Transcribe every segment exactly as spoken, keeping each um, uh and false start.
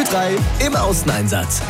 drei im Außeneinsatz.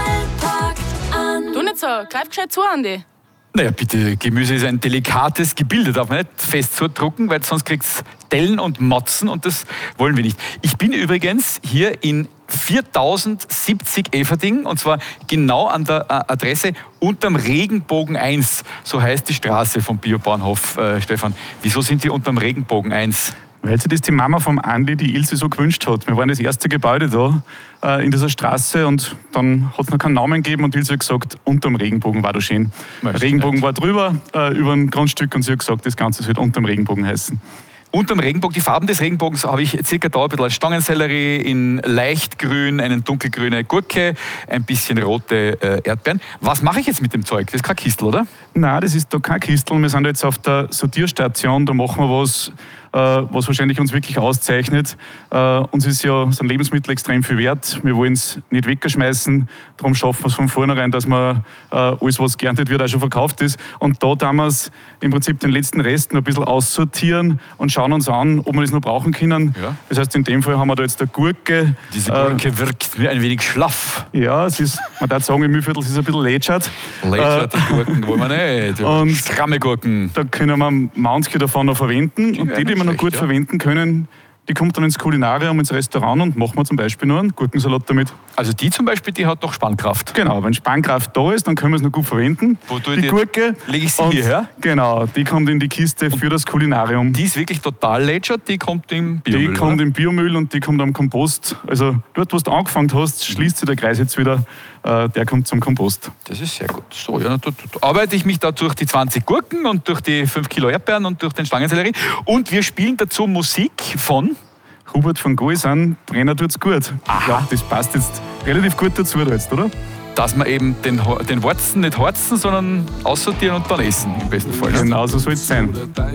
Knall packt an. Du nicht so, greif gescheit zu, Andi. Naja, bitte, Gemüse ist ein delikates Gebilde, darf man nicht fest zudrucken, weil sonst kriegt es Dellen und Motzen und das wollen wir nicht. Ich bin übrigens hier in viertausendsiebzig Everding und zwar genau an der äh, Adresse unterm Regenbogen eins, so heißt die Straße vom Biobauernhof, äh, Stefan. Wieso sind die unterm Regenbogen eins? Weil sich das die Mama vom Andi, die Ilse, so gewünscht hat. Wir waren das erste Gebäude da äh, in dieser Straße und dann hat es noch keinen Namen gegeben und Ilse hat gesagt, unterm Regenbogen war da schön. Der Regenbogen war drüber, äh, über ein Grundstück und sie hat gesagt, das Ganze soll unterm Regenbogen heißen. Unterm Regenbogen, die Farben des Regenbogens habe ich circa da ein bisschen als Stangensellerie, in leichtgrün, eine dunkelgrüne Gurke, ein bisschen rote äh, Erdbeeren. Was mache ich jetzt mit dem Zeug? Das ist kein Kistel, oder? Nein, das ist da kein Kistel. Wir sind jetzt auf der Sortierstation, da machen wir was, äh, was wahrscheinlich uns wirklich auszeichnet. Äh, uns ist ja, sind Lebensmittel extrem viel wert. Wir wollen es nicht wegschmeißen. Darum schaffen wir es von vornherein, dass man äh, alles, was geerntet wird, auch schon verkauft ist. Und da tun wir es im Prinzip den letzten Rest noch ein bisschen aussortieren und schauen uns an, ob wir das noch brauchen können. Ja. Das heißt, in dem Fall haben wir da jetzt eine Gurke. Diese Gurke äh, wirkt mir ein wenig schlaff. Ja, es ist, man darf sagen, im Mühlviertel ist es ein bisschen lätschert. Lätschert, äh, die Gurken wollen wir nicht. Und stramme Gurken. Da können wir manche davon noch verwenden. Die und die, die wir noch gut ja. verwenden können, die kommt dann ins Kulinarium, ins Restaurant und machen wir zum Beispiel noch einen Gurkensalat damit. Also die zum Beispiel, die hat noch Spannkraft. Genau, wenn Spannkraft da ist, dann können wir es noch gut verwenden. Wo tue die, die Gurke, lege ich sie hierher? Genau, die kommt in die Kiste für das Kulinarium. Die ist wirklich total lätschert, die kommt im Biomüll. Die kommt oder? im Biomüll und die kommt am Kompost. Also dort, wo du angefangen hast, schließt sich der Kreis jetzt wieder. Äh, der kommt zum Kompost. Das ist sehr gut. So, ja, da, da, da arbeite ich mich da durch die zwanzig Gurken und durch die fünf Kilo Erdbeeren und durch den Stangensellerie. Und wir spielen dazu Musik von Hubert von Goisan, Brenner tut's gut. Aha. Ich glaube, das passt jetzt relativ gut dazu jetzt, oder? Dass wir eben den, den Warzen nicht horzen, sondern aussortieren und dann essen, im besten Fall. Genau so soll es sein.